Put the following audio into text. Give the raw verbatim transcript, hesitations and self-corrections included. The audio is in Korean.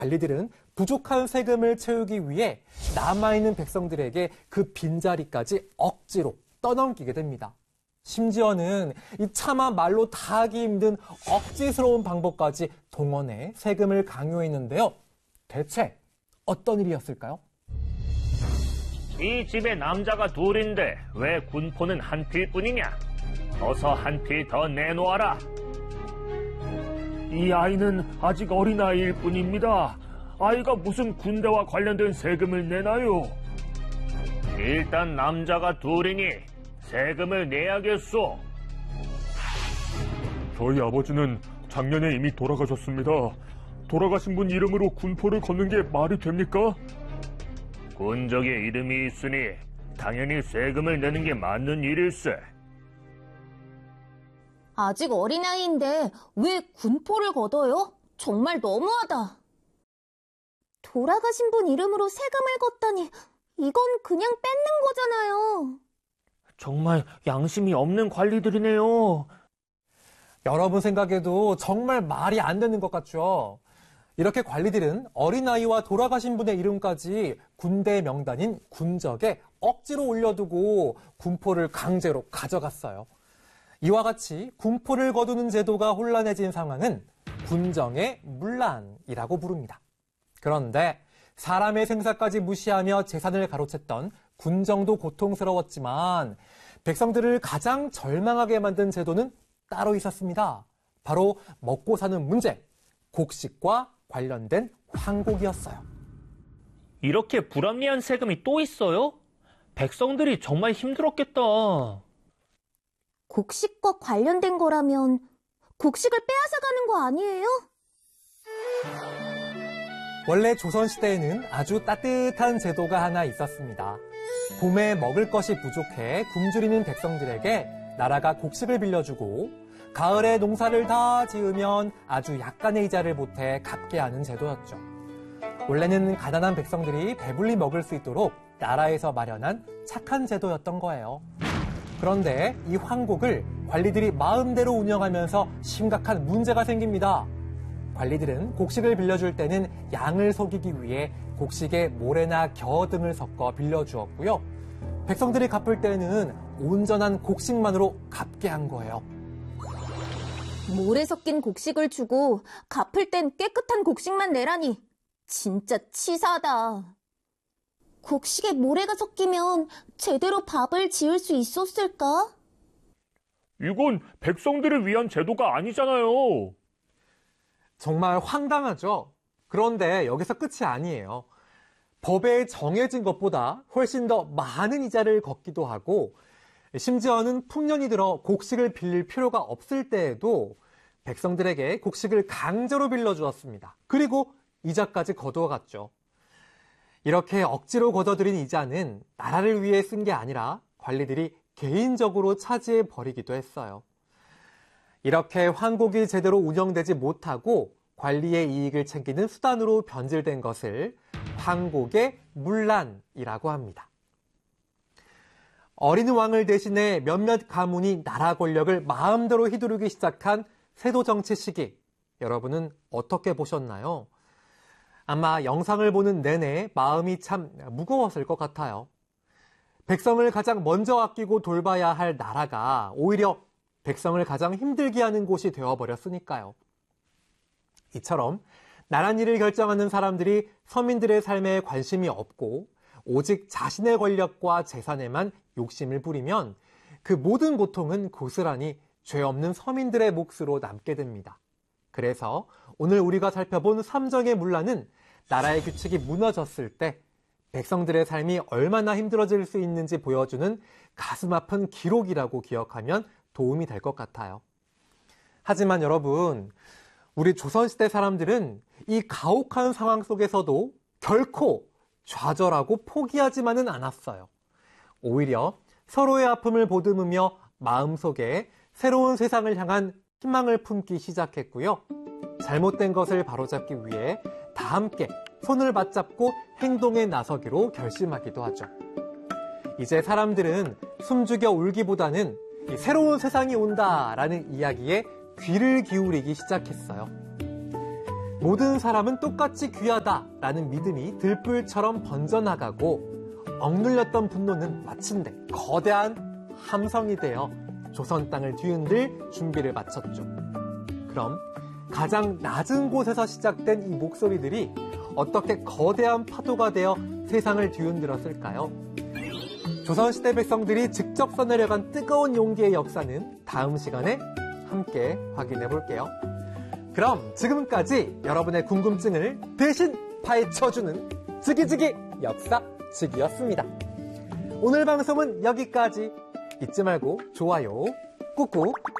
관리들은 부족한 세금을 채우기 위해 남아있는 백성들에게 그 빈자리까지 억지로 떠넘기게 됩니다. 심지어는 이 차마 말로 다 하기 힘든 억지스러운 방법까지 동원해 세금을 강요했는데요. 대체 어떤 일이었을까요? 이 집에 남자가 둘인데 왜 군포는 한 필뿐이냐? 어서 한 필 더 내놓아라. 이 아이는 아직 어린아이일 뿐입니다. 아이가 무슨 군대와 관련된 세금을 내나요? 일단 남자가 둘이니 세금을 내야겠소. 저희 아버지는 작년에 이미 돌아가셨습니다. 돌아가신 분 이름으로 군포를 걷는 게 말이 됩니까? 군적의 이름이 있으니 당연히 세금을 내는 게 맞는 일일세. 아직 어린아이인데 왜 군포를 걷어요? 정말 너무하다. 돌아가신 분 이름으로 세금을 걷다니 이건 그냥 뺏는 거잖아요. 정말 양심이 없는 관리들이네요. 여러분 생각에도 정말 말이 안 되는 것 같죠? 이렇게 관리들은 어린아이와 돌아가신 분의 이름까지 군대 명단인 군적에 억지로 올려두고 군포를 강제로 가져갔어요. 이와 같이 군포를 거두는 제도가 혼란해진 상황은 군정의 문란이라고 부릅니다. 그런데 사람의 생사까지 무시하며 재산을 가로챘던 군정도 고통스러웠지만 백성들을 가장 절망하게 만든 제도는 따로 있었습니다. 바로 먹고 사는 문제, 곡식과 관련된 황곡이었어요. 이렇게 불합리한 세금이 또 있어요? 백성들이 정말 힘들었겠다. 곡식과 관련된 거라면 곡식을 빼앗아가는 거 아니에요? 원래 조선시대에는 아주 따뜻한 제도가 하나 있었습니다. 봄에 먹을 것이 부족해 굶주리는 백성들에게 나라가 곡식을 빌려주고 가을에 농사를 다 지으면 아주 약간의 이자를 보태 갚게 하는 제도였죠. 원래는 가난한 백성들이 배불리 먹을 수 있도록 나라에서 마련한 착한 제도였던 거예요. 그런데 이 황곡을 관리들이 마음대로 운영하면서 심각한 문제가 생깁니다. 관리들은 곡식을 빌려줄 때는 양을 속이기 위해 곡식에 모래나 겨어 등을 섞어 빌려주었고요. 백성들이 갚을 때는 온전한 곡식만으로 갚게 한 거예요. 모래 섞인 곡식을 주고 갚을 땐 깨끗한 곡식만 내라니 진짜 치사하다. 곡식에 모래가 섞이면 제대로 밥을 지을 수 있었을까? 이건 백성들을 위한 제도가 아니잖아요. 정말 황당하죠? 그런데 여기서 끝이 아니에요. 법에 정해진 것보다 훨씬 더 많은 이자를 걷기도 하고 심지어는 풍년이 들어 곡식을 빌릴 필요가 없을 때에도 백성들에게 곡식을 강제로 빌려주었습니다. 그리고 이자까지 거두어갔죠. 이렇게 억지로 걷어들인 이자는 나라를 위해 쓴 게 아니라 관리들이 개인적으로 차지해 버리기도 했어요. 이렇게 황곡이 제대로 운영되지 못하고 관리의 이익을 챙기는 수단으로 변질된 것을 황곡의 문란이라고 합니다. 어린 왕을 대신해 몇몇 가문이 나라 권력을 마음대로 휘두르기 시작한 세도 정치 시기, 여러분은 어떻게 보셨나요? 아마 영상을 보는 내내 마음이 참 무거웠을 것 같아요. 백성을 가장 먼저 아끼고 돌봐야 할 나라가 오히려 백성을 가장 힘들게 하는 곳이 되어버렸으니까요. 이처럼 나란 일을 결정하는 사람들이 서민들의 삶에 관심이 없고 오직 자신의 권력과 재산에만 욕심을 부리면 그 모든 고통은 고스란히 죄 없는 서민들의 몫으로 남게 됩니다. 그래서 오늘 우리가 살펴본 삼정의 문란은 나라의 규칙이 무너졌을 때 백성들의 삶이 얼마나 힘들어질 수 있는지 보여주는 가슴 아픈 기록이라고 기억하면 도움이 될 것 같아요. 하지만 여러분, 우리 조선시대 사람들은 이 가혹한 상황 속에서도 결코 좌절하고 포기하지만은 않았어요. 오히려 서로의 아픔을 보듬으며 마음속에 새로운 세상을 향한 희망을 품기 시작했고요. 잘못된 것을 바로잡기 위해 다 함께 손을 맞잡고 행동에 나서기로 결심하기도 하죠. 이제 사람들은 숨죽여 울기보다는 이 새로운 세상이 온다라는 이야기에 귀를 기울이기 시작했어요. 모든 사람은 똑같이 귀하다라는 믿음이 들불처럼 번져나가고 억눌렸던 분노는 마침내 거대한 함성이 되어 조선 땅을 뒤흔들 준비를 마쳤죠. 그럼 가장 낮은 곳에서 시작된 이 목소리들이 어떻게 거대한 파도가 되어 세상을 뒤흔들었을까요? 조선시대 백성들이 직접 써내려간 뜨거운 용기의 역사는 다음 시간에 함께 확인해 볼게요. 그럼 지금까지 여러분의 궁금증을 대신 파헤쳐주는 지기지기 역사지기였습니다. 오늘 방송은 여기까지. 잊지 말고 좋아요 꾹꾹